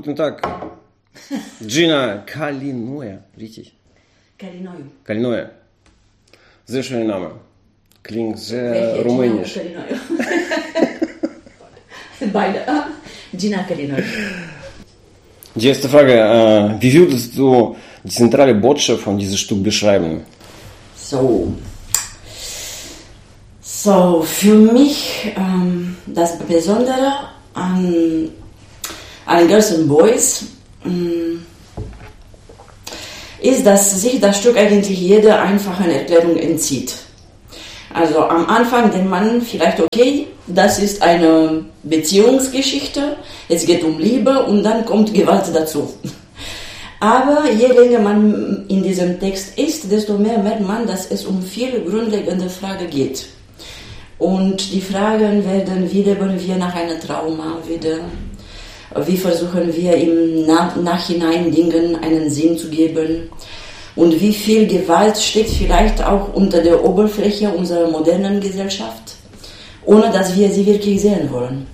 Guten Tag. Gina Kalinoia, richtig? Kalinoia. Sehr schöner Name. Klingt sehr rumänisch. Beide. Gina Kalinoia. Die erste Frage, wie würdest du die zentrale Botschaft von diesem Stück beschreiben? So, für mich das Besondere an Girls and Boys ist, dass sich das Stück eigentlich jeder einfachen Erklärung entzieht. Also am Anfang denkt man vielleicht, okay, das ist eine Beziehungsgeschichte, es geht um Liebe und dann kommt Gewalt dazu. Aber je länger man in diesem Text ist, desto mehr merkt man, dass es um viele grundlegende Fragen geht. Und die Fragen werden, wie leben wir nach einem Trauma, wie versuchen wir im Nachhinein Dingen einen Sinn zu geben und wie viel Gewalt steckt vielleicht auch unter der Oberfläche unserer modernen Gesellschaft, ohne dass wir sie wirklich sehen wollen.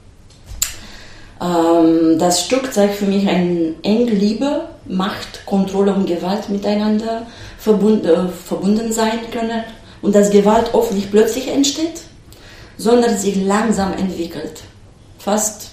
Das Stück zeigt für mich eine enge Liebe, Macht, Kontrolle und Gewalt miteinander verbunden sein können und dass Gewalt oft nicht plötzlich entsteht, sondern sich langsam entwickelt. Fast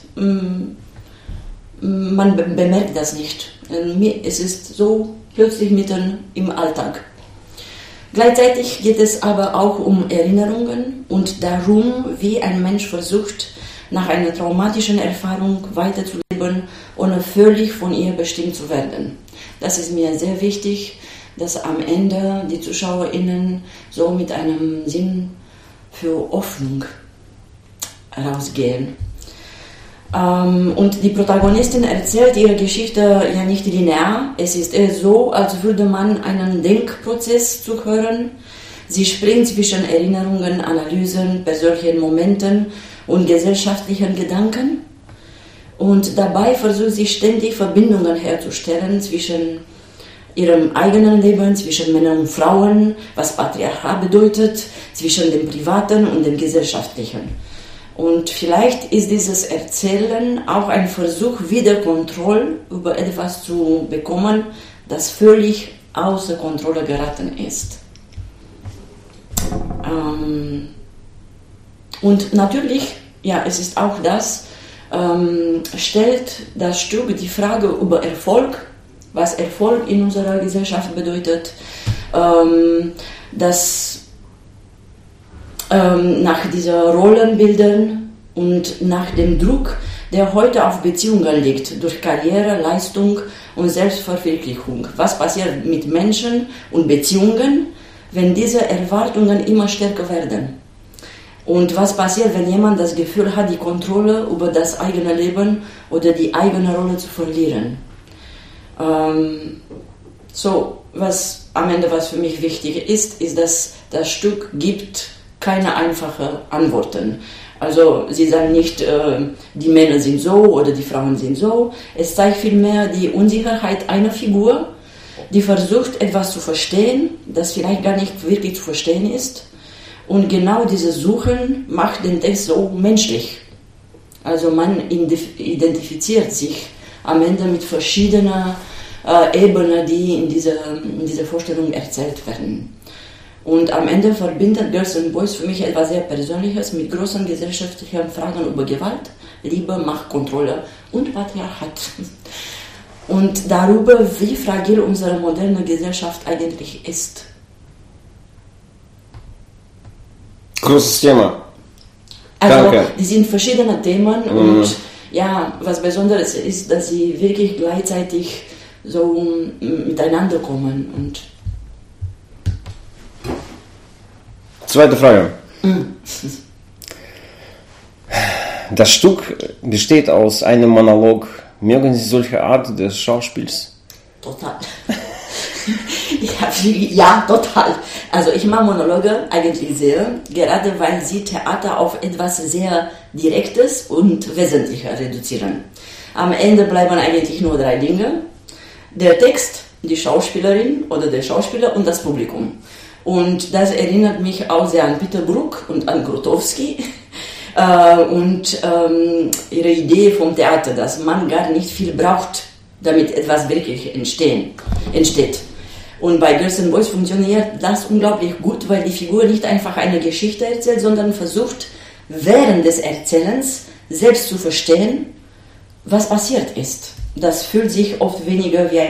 man bemerkt das nicht. Es ist so plötzlich mitten im Alltag. Gleichzeitig geht es aber auch um Erinnerungen und darum, wie ein Mensch versucht, nach einer traumatischen Erfahrung weiterzuleben, ohne völlig von ihr bestimmt zu werden. Das ist mir sehr wichtig, dass am Ende die ZuschauerInnen so mit einem Sinn für Hoffnung rausgehen. Und die Protagonistin erzählt ihre Geschichte ja nicht linear. Es ist eher so, als würde man einen Denkprozess zuhören. Sie springt zwischen Erinnerungen, Analysen, persönlichen Momenten und gesellschaftlichen Gedanken. Und dabei versucht sie ständig Verbindungen herzustellen zwischen ihrem eigenen Leben, zwischen Männern und Frauen, was Patriarchat bedeutet, zwischen dem Privaten und dem Gesellschaftlichen. Und vielleicht ist dieses Erzählen auch ein Versuch, wieder Kontrolle über etwas zu bekommen, das völlig außer Kontrolle geraten ist. Und natürlich, ja, es ist auch das, stellt das Stück die Frage über Erfolg, was Erfolg in unserer Gesellschaft bedeutet, dass nach diesen Rollenbildern und nach dem Druck, der heute auf Beziehungen liegt, durch Karriere, Leistung und Selbstverwirklichung. Was passiert mit Menschen und Beziehungen, wenn diese Erwartungen immer stärker werden? Und was passiert, wenn jemand das Gefühl hat, die Kontrolle über das eigene Leben oder die eigene Rolle zu verlieren? Was am Ende was für mich wichtig ist, dass das Stück gibt keine einfachen Antworten. Also sie sagen nicht, die Männer sind so oder die Frauen sind so. Es zeigt vielmehr die Unsicherheit einer Figur, die versucht, etwas zu verstehen, das vielleicht gar nicht wirklich zu verstehen ist. Und genau dieses Suchen macht den Text so menschlich. Also man identifiziert sich am Ende mit verschiedenen Ebenen, die in dieser Vorstellung erzählt werden. Und am Ende verbindet Girls and Boys für mich etwas sehr Persönliches mit großen gesellschaftlichen Fragen über Gewalt, Liebe, Macht, Kontrolle und Patriarchat. Und darüber, wie fragil unsere moderne Gesellschaft eigentlich ist. Großes Thema. Also, Danke. die sind verschiedene Themen und ja, was Besonderes ist, dass sie wirklich gleichzeitig so miteinander kommen. Und Zweite Frage. Das Stück besteht aus einem Monolog. Mögen Sie solche Art des Schauspiels? Total. Ja, total. Also ich mag Monologe eigentlich sehr, gerade weil sie Theater auf etwas sehr Direktes und Wesentliches reduzieren. Am Ende bleiben eigentlich nur 3 Dinge. Der Text, die Schauspielerin oder der Schauspieler und das Publikum. Und das erinnert mich auch sehr an Peter Brook und an Grotowski, und ihre Idee vom Theater, dass man gar nicht viel braucht, damit etwas wirklich entsteht. Und bei Girls and Boys funktioniert das unglaublich gut, weil die Figur nicht einfach eine Geschichte erzählt, sondern versucht, während des Erzählens selbst zu verstehen, was passiert ist. Das fühlt sich oft weniger wie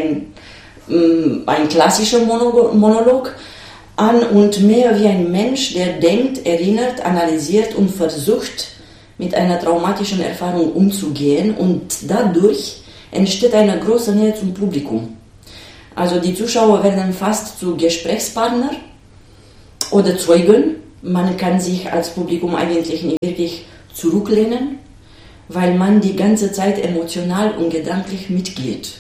ein klassischer Monolog an und mehr wie ein Mensch, der denkt, erinnert, analysiert und versucht, mit einer traumatischen Erfahrung umzugehen, und dadurch entsteht eine große Nähe zum Publikum. Also die Zuschauer werden fast zu Gesprächspartner oder Zeugen. Man kann sich als Publikum eigentlich nicht wirklich zurücklehnen, weil man die ganze Zeit emotional und gedanklich mitgeht.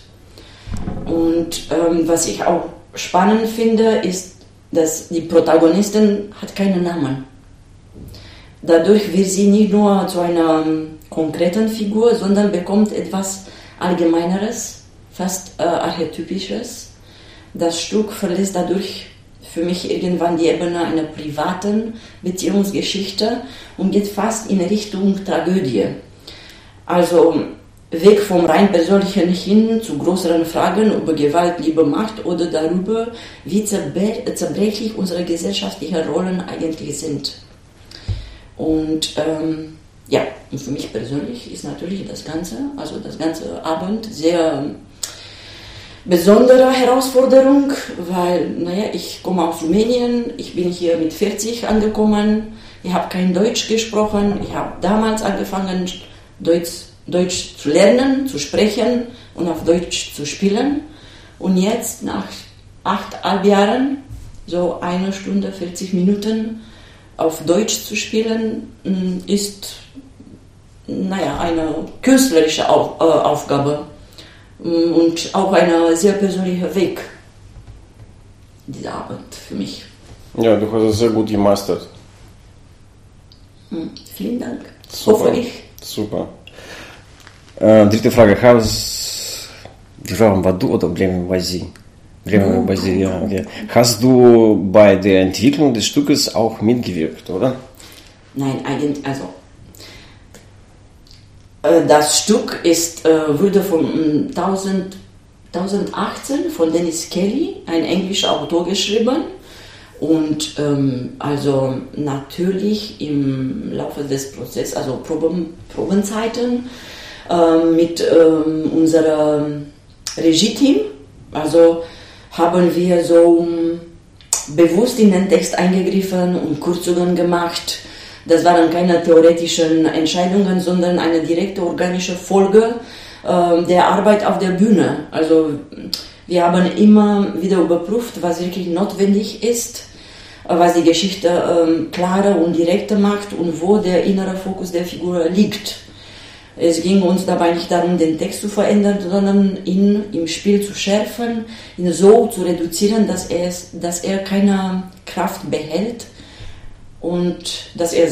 Und was ich auch spannend finde, ist, dass die Protagonistin hat keinen Namen. Dadurch wird sie nicht nur zu einer konkreten Figur, sondern bekommt etwas Allgemeineres, fast Archetypisches. Das Stück verlässt dadurch für mich irgendwann die Ebene einer privaten Beziehungsgeschichte und geht fast in Richtung Tragödie. Also weg vom rein persönlichen hin zu größeren Fragen über Gewalt, Liebe, Macht oder darüber, wie zerbrechlich unsere gesellschaftlichen Rollen eigentlich sind. Und und für mich persönlich ist natürlich das ganze Abend sehr besondere Herausforderung, weil, ich komme aus Rumänien, ich bin hier mit 40 angekommen, ich habe kein Deutsch gesprochen, ich habe damals angefangen, Deutsch zu lernen, zu sprechen und auf Deutsch zu spielen. Und jetzt, nach 8,5 Jahren, so 1 Stunde, 40 Minuten auf Deutsch zu spielen, ist eine künstlerische Aufgabe und auch ein sehr persönlicher Weg, dieser Abend für mich. Ja, du hast es sehr gut gemeistert. Vielen Dank. Super. Hoffe ich. Super. Dritte Frage. Die Frage war du oder bleiben wir bei Sie? Bleiben wir bei Sie, ja. Okay. Hast du bei der Entwicklung des Stückes auch mitgewirkt, oder? Nein, eigentlich, das Stück wurde von 2018 von Dennis Kelly, ein englischer Autor, geschrieben. Und natürlich im Laufe des Prozesses, also Probenzeiten, mit unserem Regie-Team, also haben wir so bewusst in den Text eingegriffen und Kürzungen gemacht. Das waren keine theoretischen Entscheidungen, sondern eine direkte organische Folge der Arbeit auf der Bühne. Also wir haben immer wieder überprüft, was wirklich notwendig ist, was die Geschichte klarer und direkter macht und wo der innere Fokus der Figur liegt. Es ging uns dabei nicht darum, den Text zu verändern, sondern ihn im Spiel zu schärfen, ihn so zu reduzieren, dass er keine Kraft behält und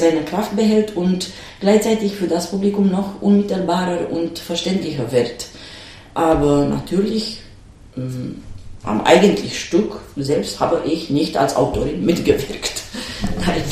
gleichzeitig für das Publikum noch unmittelbarer und verständlicher wird. Aber natürlich am eigentlichen Stück selbst habe ich nicht als Autorin mitgewirkt. Nein.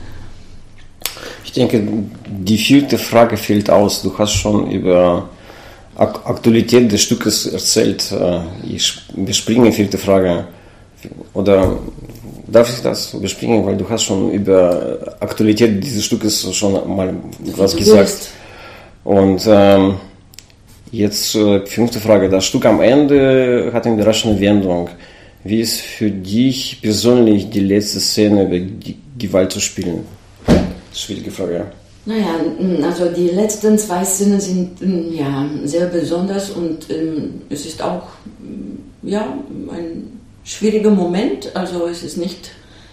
Ich denke, die 4. Frage fällt aus. Du hast schon über Aktualität des Stückes erzählt. Ich überspringe 4. Frage. Oder darf ich das überspringen? Weil du hast schon über Aktualität dieses Stückes schon mal was gesagt. Und jetzt 5. Frage. Das Stück am Ende hat eine überraschende Wendung. Wie ist für dich persönlich die letzte Szene über die Gewalt zu spielen? Schwierige Frage. Also die letzten 2 Szenen sind sehr besonders und es ist auch ein schwieriger Moment. Also es ist nicht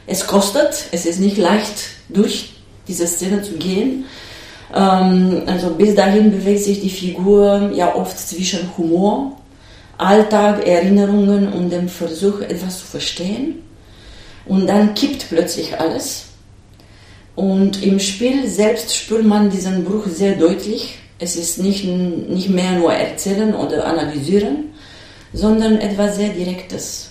leicht, durch diese Szene zu gehen. Also bis dahin bewegt sich die Figur oft zwischen Humor, Alltag, Erinnerungen und dem Versuch, etwas zu verstehen. Und dann kippt plötzlich alles. Und im Spiel selbst spürt man diesen Bruch sehr deutlich. Es ist nicht mehr nur erzählen oder analysieren, sondern etwas sehr Direktes.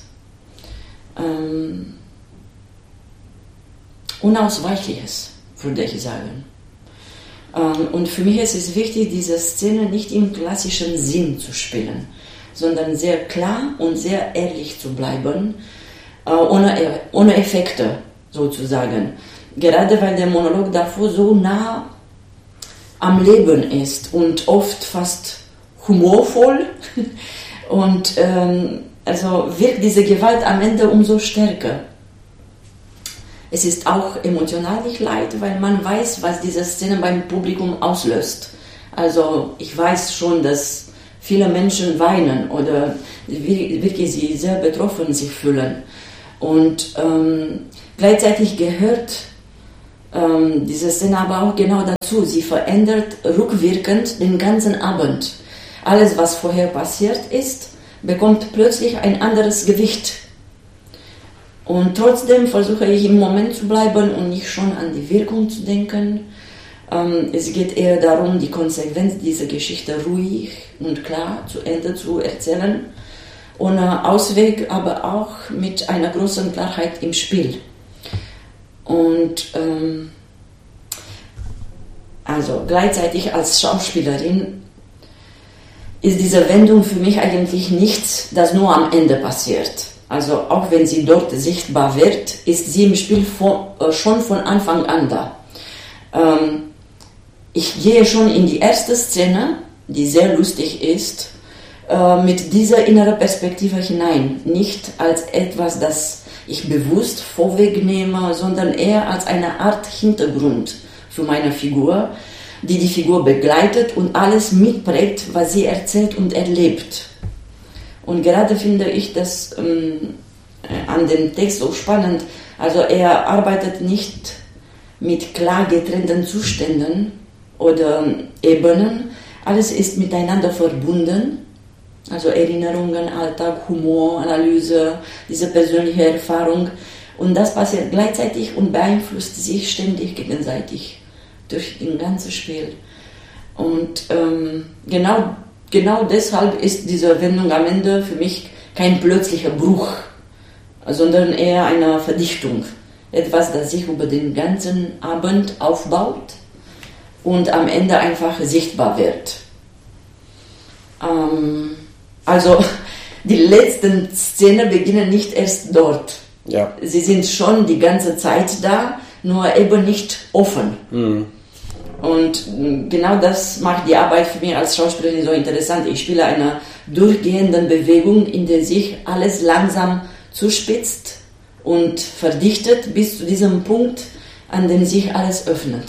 Unausweichliches, würde ich sagen. Und für mich ist es wichtig, diese Szene nicht im klassischen Sinn zu spielen, sondern sehr klar und sehr ehrlich zu bleiben, ohne Effekte sozusagen. Gerade weil der Monolog davor so nah am Leben ist und oft fast humorvoll und also wirkt diese Gewalt am Ende umso stärker. Es ist auch emotional nicht leicht, weil man weiß, was diese Szene beim Publikum auslöst. Also ich weiß schon, dass viele Menschen weinen oder wirklich sie sehr betroffen sich fühlen. Und gleichzeitig gehört diese Szene aber auch genau dazu. Sie verändert rückwirkend den ganzen Abend. Alles, was vorher passiert ist, bekommt plötzlich ein anderes Gewicht. Und trotzdem versuche ich im Moment zu bleiben und nicht schon an die Wirkung zu denken. Es geht eher darum, die Konsequenz dieser Geschichte ruhig und klar zu Ende zu erzählen. Ohne Ausweg, aber auch mit einer großen Klarheit im Spiel. Und also gleichzeitig als Schauspielerin ist diese Wendung für mich eigentlich nichts, das nur am Ende passiert. Also auch wenn sie dort sichtbar wird, ist sie im Spiel schon von Anfang an da. Ich gehe schon in die erste Szene, die sehr lustig ist, mit dieser inneren Perspektive hinein. Nicht als etwas, das ich bewusst vorwegnehme, sondern eher als eine Art Hintergrund für meine Figur, die die Figur begleitet und alles mitprägt, was sie erzählt und erlebt. Und gerade finde ich das an dem Text so spannend. Also er arbeitet nicht mit klar getrennten Zuständen oder Ebenen. Alles ist miteinander verbunden. Also Erinnerungen, Alltag, Humor, Analyse, diese persönliche Erfahrung. Und das passiert gleichzeitig und beeinflusst sich ständig gegenseitig durch das ganze Spiel. Und genau deshalb ist diese Wendung am Ende für mich kein plötzlicher Bruch, sondern eher eine Verdichtung. Etwas, das sich über den ganzen Abend aufbaut und am Ende einfach sichtbar wird. Also die letzten Szenen beginnen nicht erst dort. Ja. Sie sind schon die ganze Zeit da, nur eben nicht offen. Mhm. Und genau das macht die Arbeit für mich als Schauspielerin so interessant. Ich spiele eine durchgehende Bewegung, in der sich alles langsam zuspitzt und verdichtet bis zu diesem Punkt, an dem sich alles öffnet.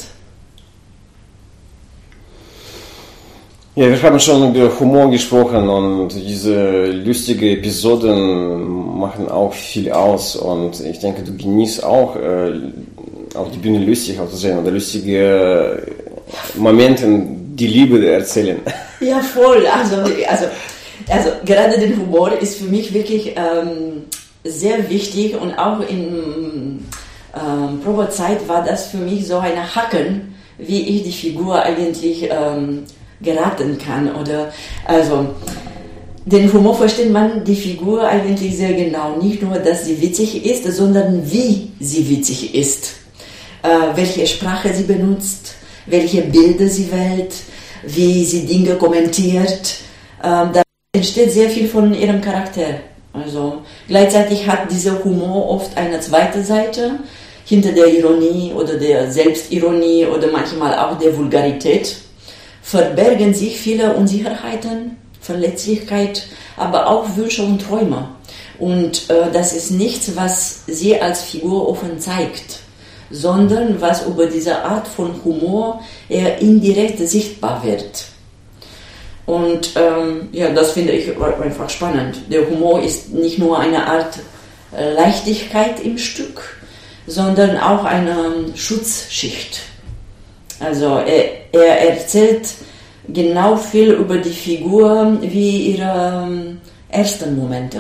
Ja, wir haben schon über Humor gesprochen und diese lustigen Episoden machen auch viel aus und ich denke, du genießt auch auf die Bühne lustig zu sehen oder lustige Momente, die Liebe erzählen. Ja, voll. Also gerade der Humor ist für mich wirklich sehr wichtig und auch in Probezeit war das für mich so ein Hacken, wie ich die Figur eigentlich geraten kann. Oder also den Humor versteht man die Figur eigentlich sehr genau. Nicht nur, dass sie witzig ist, sondern wie sie witzig ist. Welche Sprache sie benutzt, welche Bilder sie wählt, wie sie Dinge kommentiert. Da entsteht sehr viel von ihrem Charakter. Also gleichzeitig hat dieser Humor oft eine zweite Seite, hinter der Ironie oder der Selbstironie oder manchmal auch der Vulgarität verbergen sich viele Unsicherheiten, Verletzlichkeit, aber auch Wünsche und Träume. Und das ist nichts, was sie als Figur offen zeigt, sondern was über diese Art von Humor eher indirekt sichtbar wird. Und das finde ich einfach spannend. Der Humor ist nicht nur eine Art Leichtigkeit im Stück, sondern auch eine Schutzschicht. Also er erzählt genau viel über die Figur wie ihre ersten Momente.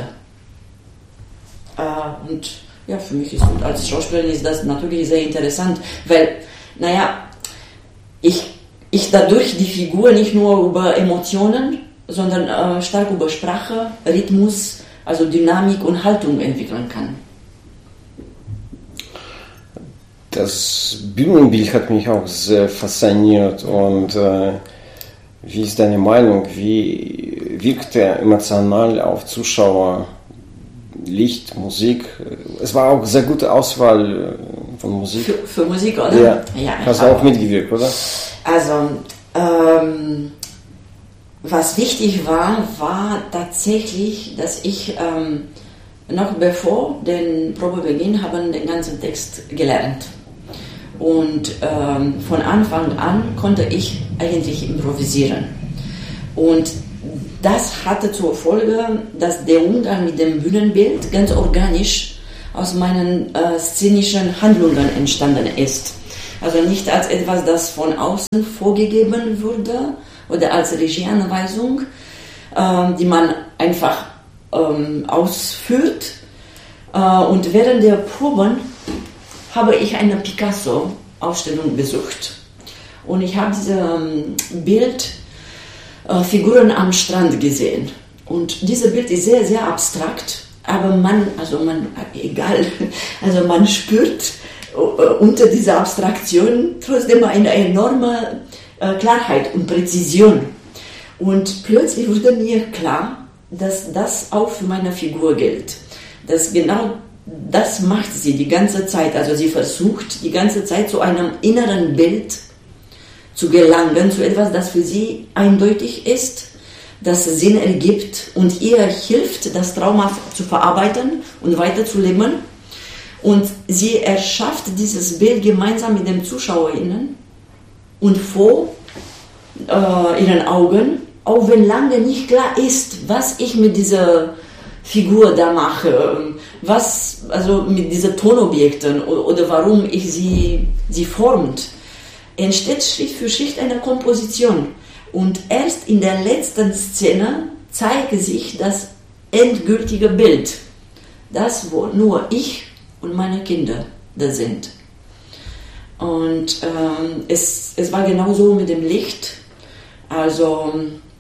Und ja, für mich als Schauspielerin ist das natürlich sehr interessant, weil, ich dadurch die Figur nicht nur über Emotionen, sondern stark über Sprache, Rhythmus, also Dynamik und Haltung entwickeln kann. Das Bühnenbild hat mich auch sehr fasziniert. Und wie ist deine Meinung? Wie wirkt er emotional auf Zuschauer? Licht, Musik. Es war auch sehr gute Auswahl von Musik. Für Musik, oder? Ja. Hast du auch mitgewirkt, oder? Also, was wichtig war tatsächlich, dass ich noch bevor den Probebeginn haben den ganzen Text gelernt. Und von Anfang an konnte ich eigentlich improvisieren. Und das hatte zur Folge, dass der Umgang mit dem Bühnenbild ganz organisch aus meinen szenischen Handlungen entstanden ist. Also nicht als etwas, das von außen vorgegeben wurde oder als Regieanweisung, die man einfach ausführt. Und während der Proben habe ich eine Picasso-Ausstellung besucht. Und ich habe dieses Bild Figuren am Strand gesehen. Und dieses Bild ist sehr, sehr abstrakt, aber man spürt unter dieser Abstraktion trotzdem eine enorme Klarheit und Präzision. Und plötzlich wurde mir klar, dass das auch für meine Figur gilt. Dass genau das macht sie die ganze Zeit. Also sie versucht die ganze Zeit zu einem inneren Bild zu gelangen, zu etwas, das für sie eindeutig ist, das Sinn ergibt und ihr hilft, das Trauma zu verarbeiten und weiterzuleben. Und sie erschafft dieses Bild gemeinsam mit den ZuschauerInnen und vor ihren Augen, auch wenn lange nicht klar ist, was ich mit dieser Figur da mache, also mit diesen Tonobjekten oder warum ich sie formt, entsteht Schritt für Schritt eine Komposition. Und erst in der letzten Szene zeigt sich das endgültige Bild, das, wo nur ich und meine Kinder da sind. Und es war genauso mit dem Licht. Also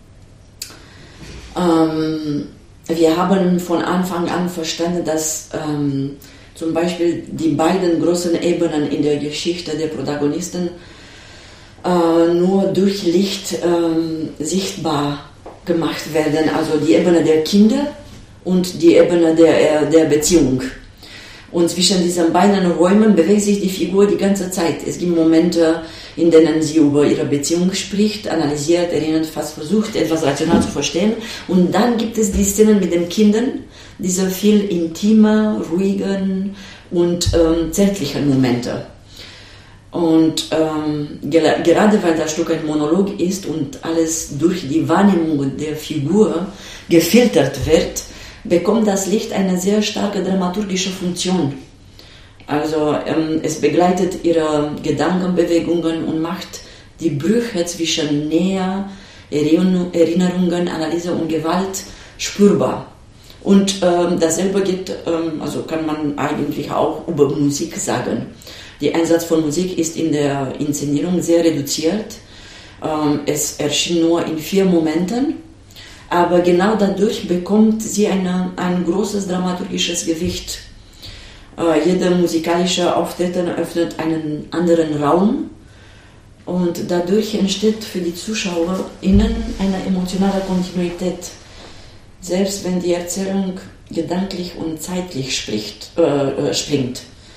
wir haben von Anfang an verstanden, dass zum Beispiel die beiden großen Ebenen in der Geschichte der Protagonisten nur durch Licht sichtbar gemacht werden. Also die Ebene der Kinder und die Ebene der Beziehung. Und zwischen diesen beiden Räumen bewegt sich die Figur die ganze Zeit. Es gibt Momente, in denen sie über ihre Beziehung spricht, analysiert, erinnert, fast versucht, etwas rational zu verstehen. Und dann gibt es die Szenen mit den Kindern, diese viel intimer, ruhigen und zärtlichen Momente. Und gerade weil das Stück ein Monolog ist und alles durch die Wahrnehmung der Figur gefiltert wird, bekommt das Licht eine sehr starke dramaturgische Funktion. Also es begleitet ihre Gedankenbewegungen und macht die Brüche zwischen Nähe, Erinnerungen, Analyse und Gewalt spürbar. Und dasselbe also kann man eigentlich auch über Musik sagen. Der Einsatz von Musik ist in der Inszenierung sehr reduziert. Es erschien nur in 4 Momenten. Aber genau dadurch bekommt sie ein großes dramaturgisches Gewicht. Jeder musikalische Auftreten öffnet einen anderen Raum und dadurch entsteht für die ZuschauerInnen eine emotionale Kontinuität, selbst wenn die Erzählung gedanklich und zeitlich springt.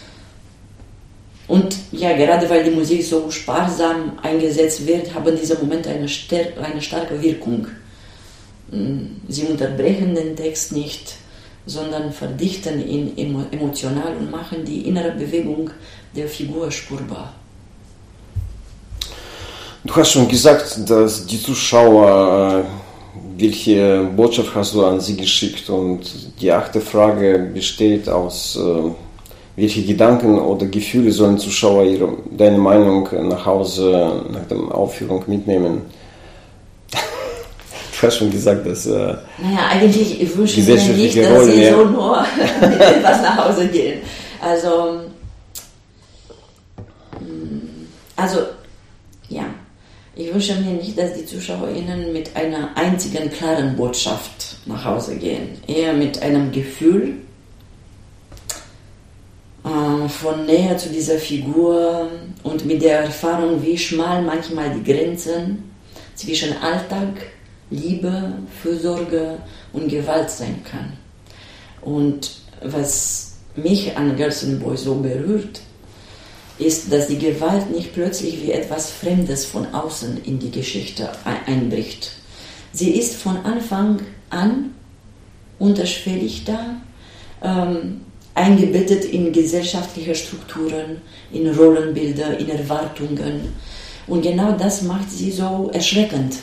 Und ja, gerade weil die Musik so sparsam eingesetzt wird, haben diese Momente eine starke Wirkung. Sie unterbrechen den Text nicht, sondern verdichten ihn emotional und machen die innere Bewegung der Figur spürbar. Du hast schon gesagt, dass die Zuschauer, welche Botschaft hast du an sie geschickt? Und die 8. Frage besteht aus, welche Gedanken oder Gefühle sollen Zuschauer deine Meinung nach Hause, nach der Aufführung mitnehmen? Du hast schon gesagt, dass eigentlich ich wünsche mir nicht, dass sie so nur mit etwas nach Hause gehen. Ich wünsche mir nicht, dass die ZuschauerInnen mit einer einzigen klaren Botschaft nach Hause gehen. Eher mit einem Gefühl, von näher zu dieser Figur und mit der Erfahrung, wie schmal manchmal die Grenzen zwischen Alltag, Liebe, Fürsorge und Gewalt sein kann. Und was mich an Girls and Boys so berührt, ist, dass die Gewalt nicht plötzlich wie etwas Fremdes von außen in die Geschichte einbricht. Sie ist von Anfang an unterschwellig da, eingebettet in gesellschaftliche Strukturen, in Rollenbilder, in Erwartungen. Und genau das macht sie so erschreckend.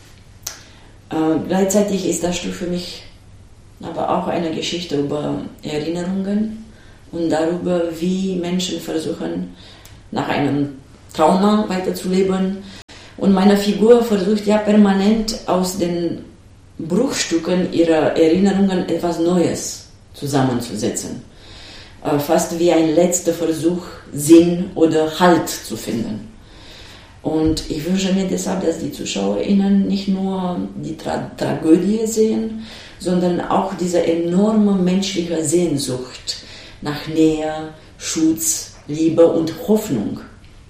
Gleichzeitig ist das Stück für mich aber auch eine Geschichte über Erinnerungen und darüber, wie Menschen versuchen, nach einem Trauma weiterzuleben. Und meine Figur versucht ja permanent aus den Bruchstücken ihrer Erinnerungen etwas Neues zusammenzusetzen. Fast wie ein letzter Versuch, Sinn oder Halt zu finden. Und ich wünsche mir deshalb, dass die ZuschauerInnen nicht nur die Tragödie sehen, sondern auch diese enorme menschliche Sehnsucht nach Nähe, Schutz, Liebe und Hoffnung.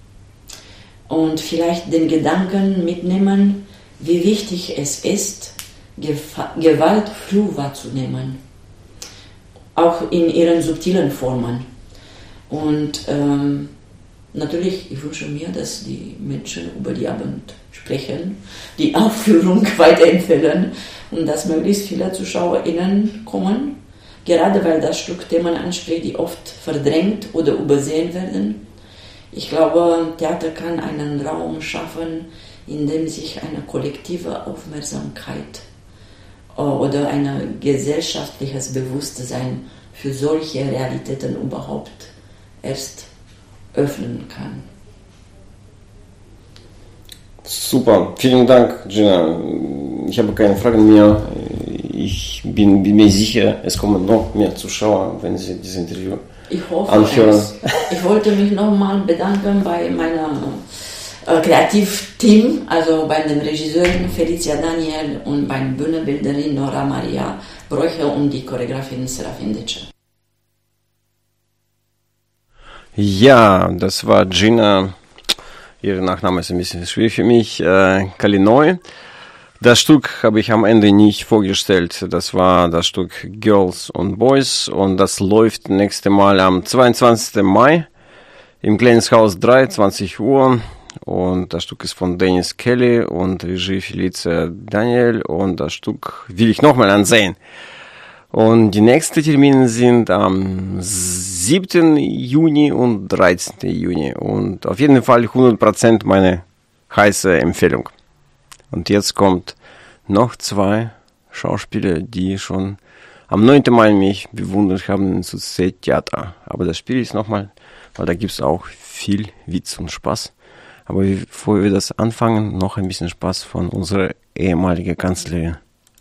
Und vielleicht den Gedanken mitnehmen, wie wichtig es ist, Gewalt früh wahrzunehmen. Auch in ihren subtilen Formen. Und natürlich, ich wünsche mir, dass die Menschen über die Abend sprechen, die Aufführung weiterempfehlen und dass möglichst viele ZuschauerInnen kommen, gerade weil das Stück Themen anspricht, die oft verdrängt oder übersehen werden. Ich glaube, Theater kann einen Raum schaffen, in dem sich eine kollektive Aufmerksamkeit oder ein gesellschaftliches Bewusstsein für solche Realitäten überhaupt erst öffnen kann. Super, vielen Dank, Gina. Ich habe keine Fragen mehr. Ich bin mir sicher, es kommen noch mehr Zuschauer, wenn Sie dieses Interview anhören. Ich wollte mich nochmal bedanken bei meinem Kreativteam, also bei den Regisseuren Felicia Daniel und bei der Bühnenbildnerin Nora Maria Bräucher und die Choreografin Serafin Ditsche. Ja, das war Gina, ihr Nachname ist ein bisschen schwierig für mich, Kalinoi. Das Stück habe ich am Ende nicht vorgestellt, das war das Stück Girls and Boys und das läuft nächste Mal am 22. Mai im Kleines 3, 20 Uhr und das Stück ist von Dennis Kelly und Regie Felicia Daniel und das Stück will ich nochmal ansehen. Und die nächsten Termine sind am 7. Juni und 13. Juni. Und auf jeden Fall 100% meine heiße Empfehlung. Und jetzt kommt noch 2 Schauspieler, die schon am 9. Mai mich bewundert haben im Theater. Aber das Spiel ist nochmal, weil da gibt es auch viel Witz und Spaß. Aber bevor wir das anfangen, noch ein bisschen Spaß von unserer ehemaligen Kanzlerin.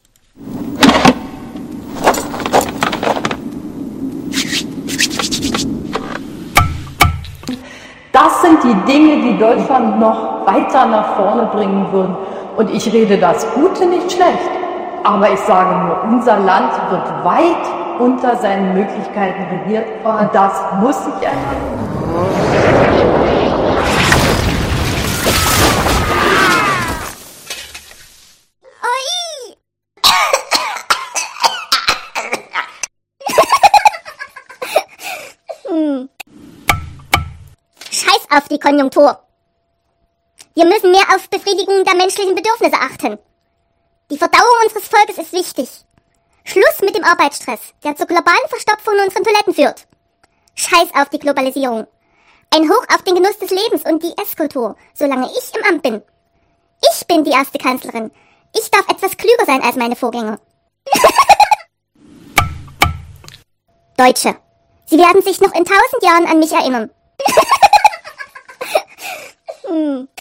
Das sind die Dinge, die Deutschland noch weiter nach vorne bringen würden. Und ich rede das Gute nicht schlecht. Aber ich sage nur, unser Land wird weit unter seinen Möglichkeiten regiert. Und das muss sich ändern. Auf die Konjunktur. Wir müssen mehr auf Befriedigung der menschlichen Bedürfnisse achten. Die Verdauung unseres Volkes ist wichtig. Schluss mit dem Arbeitsstress, der zur globalen Verstopfung in unseren Toiletten führt. Scheiß auf die Globalisierung. Ein Hoch auf den Genuss des Lebens und die Esskultur, solange ich im Amt bin. Ich bin die erste Kanzlerin. Ich darf etwas klüger sein als meine Vorgänger. Deutsche. Sie werden sich noch in 1000 Jahren an mich erinnern.